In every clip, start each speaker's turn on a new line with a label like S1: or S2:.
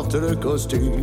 S1: porte le costume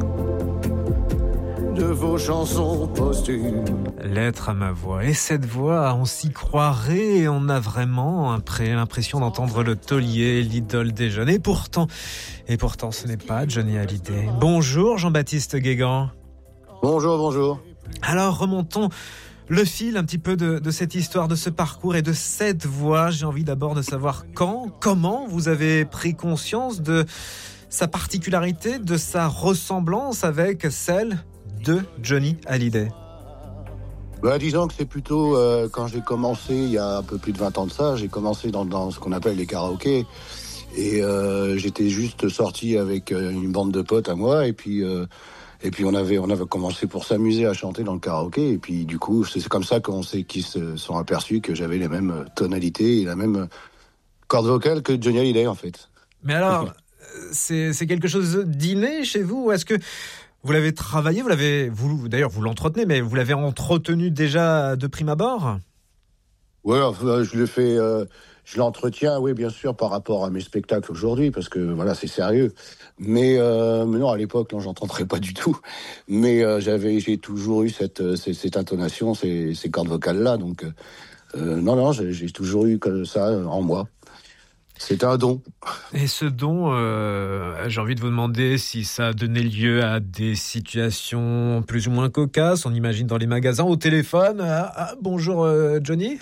S1: de vos chansons posthumes.
S2: Lettre à ma voix. Et cette voix, on s'y croirait et on a vraiment l'impression d'entendre le taulier, l'idole des jeunes. Et pourtant, ce n'est pas Johnny Hallyday. Bonjour Jean-Baptiste Guégan.
S1: Bonjour.
S2: Alors remontons le fil un petit peu de cette histoire, de ce parcours et de cette voix. J'ai envie d'abord de savoir comment vous avez pris conscience de sa particularité, de sa ressemblance avec celle de Johnny Hallyday.
S1: Disons que c'est plutôt quand j'ai commencé, il y a un peu plus de 20 ans de ça, j'ai commencé dans ce qu'on appelle les karaokés. Et j'étais juste sorti avec une bande de potes à moi, et puis on avait commencé pour s'amuser à chanter dans le karaoké, et puis du coup c'est comme ça qu'ils se sont aperçus que j'avais les mêmes tonalités et la même corde vocale que Johnny Hallyday en fait.
S2: Mais alors, c'est quelque chose d'inné chez vous, ou est-ce que vous l'avez travaillé, d'ailleurs vous l'entretenez, mais vous l'avez entretenu déjà de prime abord ?
S1: Ouais, je l'entretiens, oui, bien sûr, par rapport à mes spectacles aujourd'hui, parce que voilà, c'est sérieux. Mais non, à l'époque, non, j'entendrais pas du tout. Mais j'ai toujours eu cette intonation, ces cordes vocales-là. Donc, non, j'ai toujours eu comme ça en moi. C'est un don.
S2: Et ce don, j'ai envie de vous demander si ça a donné lieu à des situations plus ou moins cocasses. On imagine dans les magasins, au téléphone. Bonjour Johnny.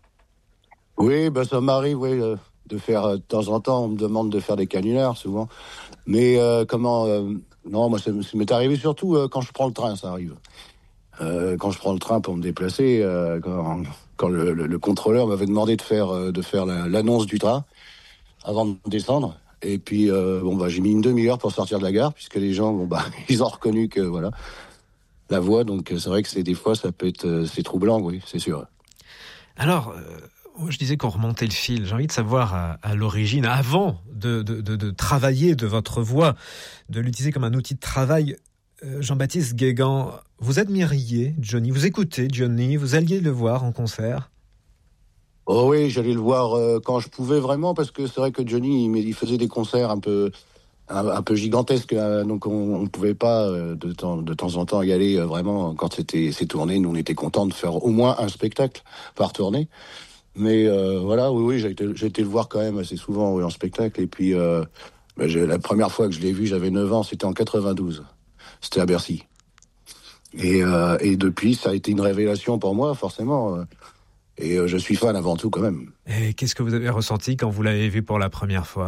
S1: Oui, ça m'arrive, oui, de faire de temps en temps. On me demande de faire des canulars souvent. Mais non, moi, ça m'est arrivé surtout quand je prends le train, ça arrive. Quand je prends le train pour me déplacer, quand le contrôleur m'avait demandé de faire l'annonce du train avant de descendre. Et puis, j'ai mis une demi-heure pour sortir de la gare, puisque les gens, ils ont reconnu que, voilà, la voix. Donc, c'est vrai que des fois, ça peut être, c'est troublant, oui, c'est sûr.
S2: Alors, je disais qu'on remontait le fil. J'ai envie de savoir à l'origine, avant de travailler de votre voix, de l'utiliser comme un outil de travail, Jean-Baptiste Guégan, vous admiriez Johnny, vous écoutez Johnny, vous alliez le voir en concert ?
S1: Oh oui, j'allais le voir quand je pouvais vraiment, parce que c'est vrai que Johnny, il faisait des concerts un peu gigantesques, donc on pouvait pas de temps en temps y aller vraiment quand c'est tourné. Nous, on était contents de faire au moins un spectacle par tournée. Mais voilà, oui, j'ai été le voir quand même assez souvent, oui, en spectacle. Et puis la première fois que je l'ai vu, j'avais 9 ans, c'était en 92. C'était à Bercy. Et depuis, ça a été une révélation pour moi, forcément. Et je suis fan avant tout, quand même.
S2: Et qu'est-ce que vous avez ressenti quand vous l'avez vu pour la première fois ?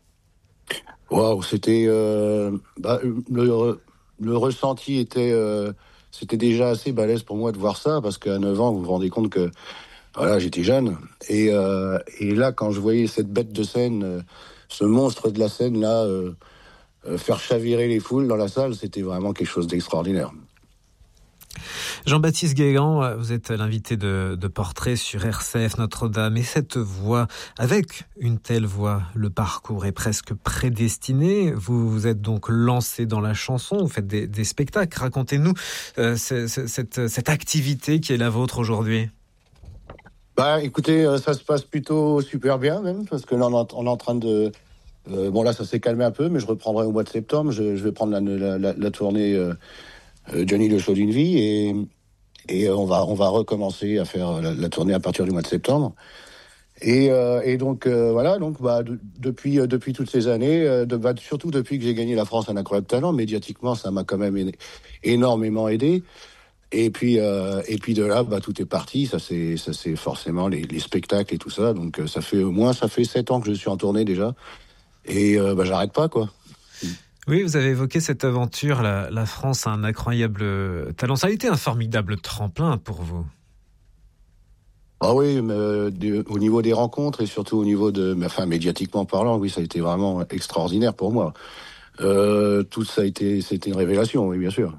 S1: Waouh, c'était le ressenti c'était déjà assez balèze pour moi de voir ça, parce qu'à 9 ans, vous vous rendez compte que voilà, j'étais jeune. Et là, quand je voyais cette bête de scène, ce monstre de la scène là, faire chavirer les foules dans la salle, c'était vraiment quelque chose d'extraordinaire.
S2: Jean-Baptiste Guégan, vous êtes l'invité de Portrait sur RCF Notre-Dame. Et cette voix, avec une telle voix, le parcours est presque prédestiné. Vous vous êtes donc lancé dans la chanson, vous faites des spectacles. Racontez-nous cette activité qui est la vôtre aujourd'hui.
S1: Écoutez, ça se passe plutôt super bien même, parce que là, on est en train de... là, ça s'est calmé un peu, mais je reprendrai au mois de septembre. Je vais prendre la tournée Johnny le show d'une vie, et on va recommencer à faire la tournée à partir du mois de septembre. Et donc voilà, donc depuis toutes ces années, surtout depuis que j'ai gagné la France un incroyable talent, médiatiquement, ça m'a quand même énormément aidé. Et puis de là, tout est parti. Ça c'est forcément les spectacles et tout ça. Donc ça fait 7 ans que je suis en tournée déjà. Et j'arrête pas, quoi.
S2: Oui, vous avez évoqué cette aventure. La France a un incroyable talent. Ça a été un formidable tremplin pour vous.
S1: Ah oui, mais au niveau des rencontres et surtout au niveau médiatiquement parlant, oui, ça a été vraiment extraordinaire pour moi. Tout ça c'était une révélation, oui, bien sûr.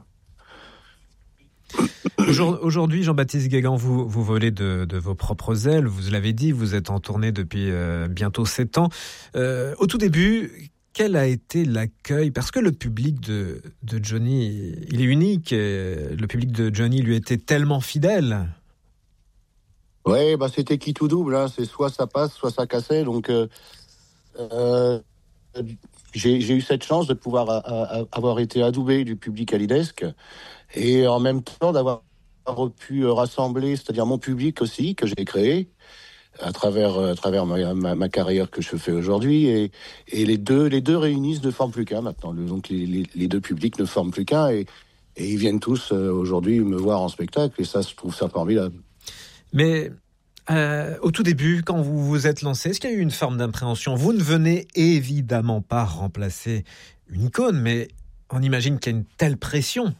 S2: Aujourd'hui, Jean-Baptiste Guégan, vous volez de vos propres ailes. Vous l'avez dit, vous êtes en tournée depuis bientôt 7 ans. Au tout début, quel a été l'accueil ? Parce que le public de Johnny, il est unique. Le public de Johnny lui était tellement fidèle.
S1: Ouais, c'était qui tout double, hein. C'est soit ça passe, soit ça cassait. Donc j'ai eu cette chance de pouvoir avoir été adoubé du public halidesque et en même temps d'avoir pu rassembler, c'est-à-dire mon public aussi, que j'ai créé à travers ma carrière que je fais aujourd'hui. Et les deux réunissent ne forment plus qu'un maintenant. Donc les deux publics ne forment plus qu'un et ils viennent tous aujourd'hui me voir en spectacle et ça, je trouve ça formidable.
S2: Mais au tout début, quand vous vous êtes lancé, est-ce qu'il y a eu une forme d'impréhension ? Vous ne venez évidemment pas remplacer une icône, mais on imagine qu'il y a une telle pression.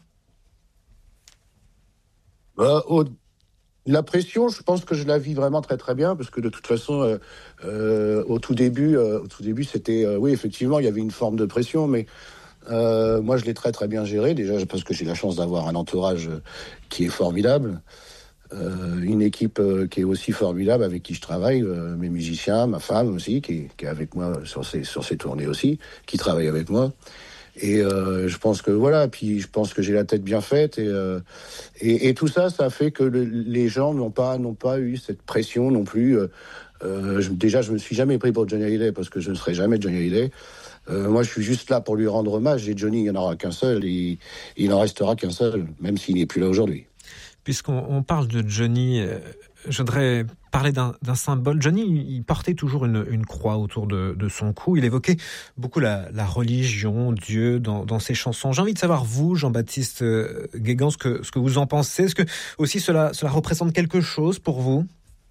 S1: La pression, je pense que je la vis vraiment très très bien, parce que de toute façon, au tout début, c'était, oui, effectivement, il y avait une forme de pression, mais moi, je l'ai très très bien géré, déjà parce que j'ai la chance d'avoir un entourage qui est formidable, une équipe qui est aussi formidable, avec qui je travaille, mes musiciens, ma femme aussi, qui est avec moi sur ces tournées aussi, qui travaille avec moi. Et je pense que voilà, puis je pense que j'ai la tête bien faite et tout ça, ça fait que les gens n'ont pas eu cette pression non plus. Déjà, je me suis jamais pris pour Johnny Hallyday parce que je ne serai jamais Johnny Hallyday. Moi, je suis juste là pour lui rendre hommage. Et Johnny, il n'y en aura qu'un seul, et il n'en restera qu'un seul, même s'il n'est plus là aujourd'hui.
S2: Puisqu'on parle de Johnny, je voudrais parler d'un symbole. Johnny, il portait toujours une croix autour de son cou. Il évoquait beaucoup la religion, Dieu dans ses chansons. J'ai envie de savoir, vous, Jean-Baptiste Guégan, ce que vous en pensez. Est-ce que aussi cela représente quelque chose pour vous ?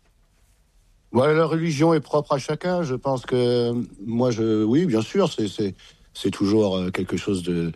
S1: Voilà, la religion est propre à chacun. Je pense que moi, oui, bien sûr, c'est toujours quelque chose de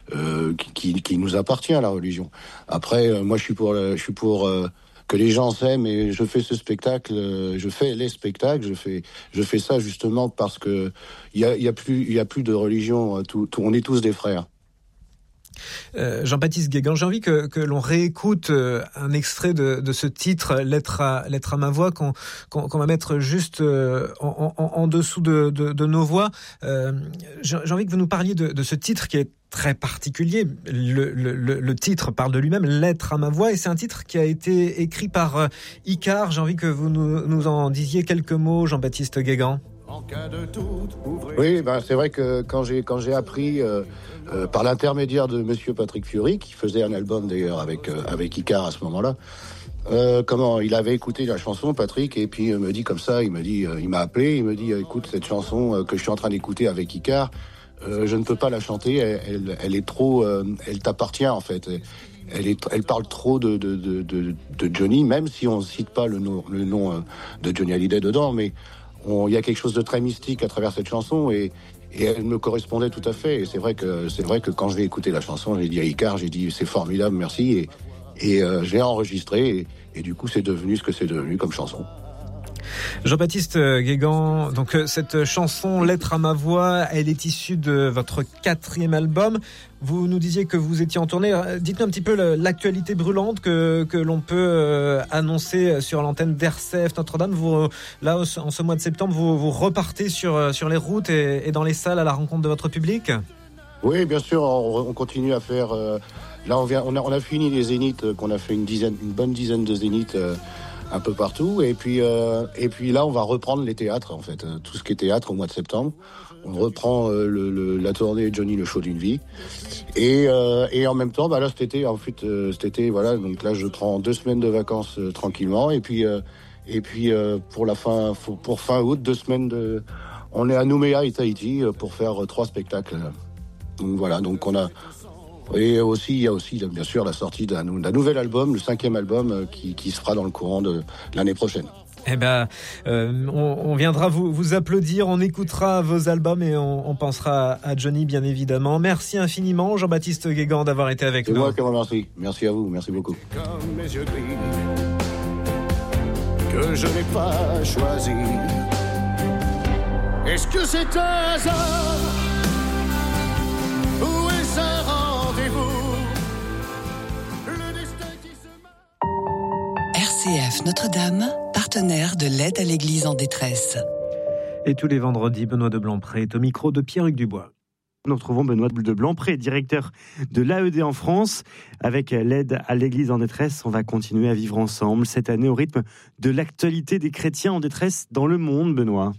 S1: qui nous appartient, la religion. Après, moi, je suis pour que les gens s'aiment, et je fais ce spectacle, je fais les spectacles, je fais ça justement parce que il y a plus de religion. On est tous des frères.
S2: Jean-Baptiste Guégan, j'ai envie que l'on réécoute un extrait de ce titre, Lettre à ma voix, qu'on va mettre juste en dessous de nos voix. J'ai envie que vous nous parliez de ce titre qui est très particulier. Le titre parle de lui-même, Lettre à ma voix, et c'est un titre qui a été écrit par Icare. J'ai envie que vous nous en disiez quelques mots, Jean-Baptiste Guégan.
S1: Oui, c'est vrai que quand j'ai appris par l'intermédiaire de Monsieur Patrick Fiori, qui faisait un album d'ailleurs avec Icare à ce moment-là, comment il avait écouté la chanson, Patrick, et puis me dit comme ça, il m'a appelé, il me dit écoute, cette chanson que je suis en train d'écouter avec Icare, je ne peux pas la chanter, elle est trop, elle t'appartient en fait. Elle parle trop de Johnny, même si on ne cite pas le nom de Johnny Hallyday dedans, mais il y a quelque chose de très mystique à travers cette chanson et elle me correspondait tout à fait. Et c'est vrai que quand je vais écouter la chanson, j'ai dit à Icare, j'ai dit c'est formidable, merci. Et je l'ai enregistré et du coup c'est devenu ce que c'est devenu comme chanson.
S2: Jean-Baptiste Guégan, donc cette chanson Lettre à ma voix, elle est issue de votre 4e album. Vous nous disiez que vous étiez en tournée. Dites-nous un petit peu l'actualité brûlante que l'on peut annoncer sur l'antenne d'RCF Notre-Dame. Vous, là, en ce mois de septembre, vous repartez sur les routes et dans les salles à la rencontre de votre public ?
S1: Oui, bien sûr, on continue à faire... là, on a fini les zéniths, qu'on a fait une bonne dizaine de zéniths un peu partout. Et puis là, on va reprendre les théâtres, en fait. Tout ce qui est théâtre au mois de septembre. On reprend la tournée Johnny, le show d'une vie. Et en même temps, là, cet été, voilà, donc là, je prends 2 semaines de vacances tranquillement. Et puis pour fin août, 2 semaines on est à Nouméa et Tahiti pour faire 3 spectacles. Donc voilà, donc on a... Et aussi, il y a aussi, bien sûr, la sortie d'un nouvel album, le 5e album, qui se fera dans le courant de l'année prochaine.
S2: Eh ben, on viendra vous applaudir, on écoutera vos albums et on pensera à Johnny, bien évidemment. Merci infiniment, Jean-Baptiste Guégan, d'avoir été avec nous.
S1: C'est moi qui vous remercie. Merci à vous, merci beaucoup.
S3: Comme mes yeux gris que je n'ai pas choisi. Est-ce que c'est un hasard ou est-ce un rendez-vous? Le destin qui se...
S4: RCF Notre-Dame, partenaire de l'aide à l'Église en détresse.
S2: Et tous les vendredis, Benoît de Blancpré est au micro de Pierre-Hugues Dubois.
S5: Nous retrouvons Benoît de Blancpré, directeur de l'AED en France. Avec l'aide à l'Église en détresse, on va continuer à vivre ensemble cette année au rythme de l'actualité des chrétiens en détresse dans le monde, Benoît.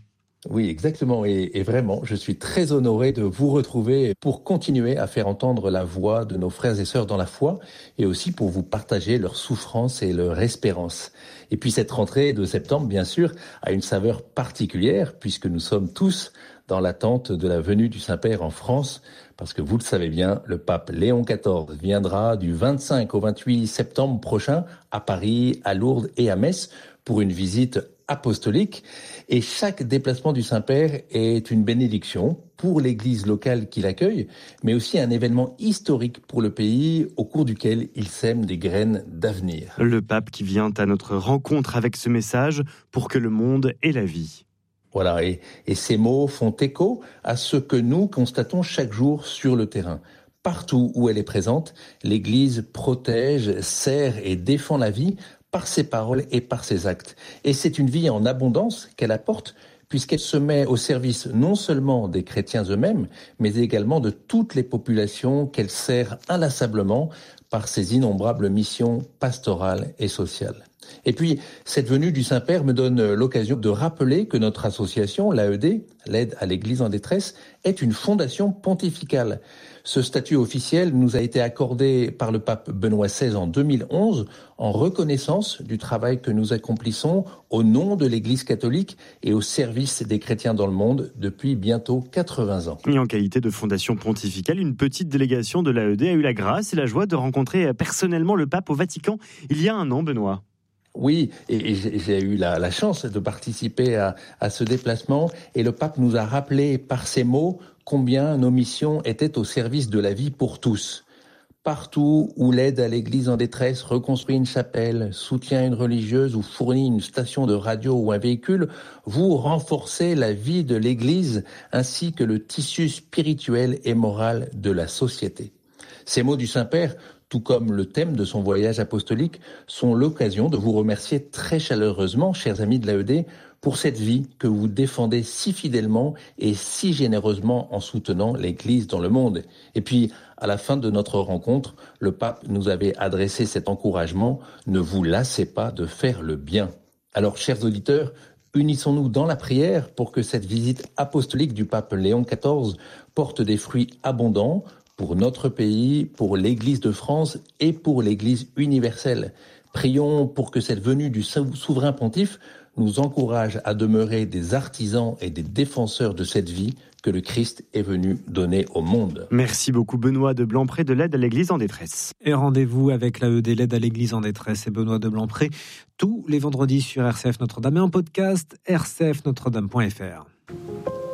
S6: Oui, exactement. Et vraiment, je suis très honoré de vous retrouver pour continuer à faire entendre la voix de nos frères et sœurs dans la foi et aussi pour vous partager leur souffrance et leur espérance. Et puis cette rentrée de septembre, bien sûr, a une saveur particulière puisque nous sommes tous dans l'attente de la venue du Saint-Père en France, parce que vous le savez bien, le pape Léon XIV viendra du 25 au 28 septembre prochain à Paris, à Lourdes et à Metz pour une visite apostolique. Et chaque déplacement du Saint-Père est une bénédiction pour l'Église locale qui l'accueille, mais aussi un événement historique pour le pays au cours duquel il sème des graines d'avenir.
S5: Le pape qui vient à notre rencontre avec ce message pour que le monde ait la vie.
S6: Voilà, et ces mots font écho à ce que nous constatons chaque jour sur le terrain. Partout où elle est présente, l'Église protège, sert et défend la vie par ses paroles et par ses actes. Et c'est une vie en abondance qu'elle apporte, puisqu'elle se met au service non seulement des chrétiens eux-mêmes, mais également de toutes les populations qu'elle sert inlassablement par ses innombrables missions pastorales et sociales. Et puis, cette venue du Saint-Père me donne l'occasion de rappeler que notre association, l'AED, l'aide à l'Église en détresse, est une fondation pontificale. Ce statut officiel nous a été accordé par le pape Benoît XVI en 2011 en reconnaissance du travail que nous accomplissons au nom de l'Église catholique et au service des chrétiens dans le monde depuis bientôt 80 ans.
S5: Et en qualité de fondation pontificale, une petite délégation de l'AED a eu la grâce et la joie de rencontrer personnellement le pape au Vatican il y a un an, Benoît.
S6: Oui, et j'ai eu la chance de participer à ce déplacement et le pape nous a rappelé par ces mots combien nos missions étaient au service de la vie pour tous. Partout où l'aide à l'Église en détresse reconstruit une chapelle, soutient une religieuse ou fournit une station de radio ou un véhicule, vous renforcez la vie de l'Église ainsi que le tissu spirituel et moral de la société. Ces mots du Saint-Père, tout comme le thème de son voyage apostolique, sont l'occasion de vous remercier très chaleureusement, chers amis de l'AED, pour cette vie que vous défendez si fidèlement et si généreusement en soutenant l'Église dans le monde. Et puis, à la fin de notre rencontre, le pape nous avait adressé cet encouragement « Ne vous lassez pas de faire le bien ». Alors, chers auditeurs, unissons-nous dans la prière pour que cette visite apostolique du pape Léon XIV porte des fruits abondants pour notre pays, pour l'Église de France et pour l'Église universelle. Prions pour que cette venue du souverain pontife nous encourage à demeurer des artisans et des défenseurs de cette vie que le Christ est venu donner au monde.
S5: Merci beaucoup Benoît de Blanpré de l'aide à l'Église en détresse.
S2: Et rendez-vous avec l'AED, l'aide à l'Église en détresse et Benoît de Blanpré tous les vendredis sur RCF Notre-Dame et en podcast rcfnotredame.fr.